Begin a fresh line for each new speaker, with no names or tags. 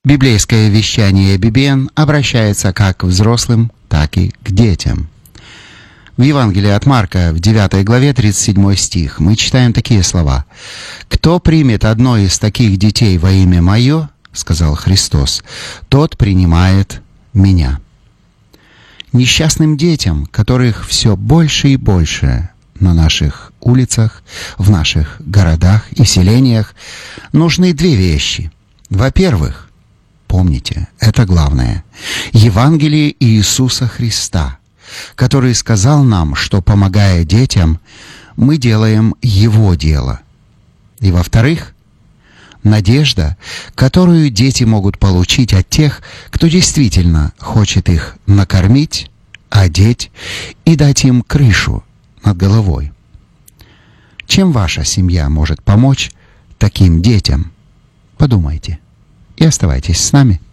Библейское вещание BBN обращается как к взрослым, так и к детям. В Евангелии от Марка, в 9 главе, 37 стих, мы читаем такие слова. «Кто примет одно из таких детей во имя Мое, — сказал Христос, — тот принимает Меня». Несчастным детям, которых все больше и больше на наших улицах, в наших городах и селениях, нужны две вещи. Во-первых, помните, это главное, Евангелие Иисуса Христа, который сказал нам, что, помогая детям, мы делаем Его дело. И во-вторых, надежда, которую дети могут получить от тех, кто действительно хочет их накормить, одеть и дать им крышу над головой. Чем ваша семья может помочь таким детям? Подумайте и оставайтесь с нами.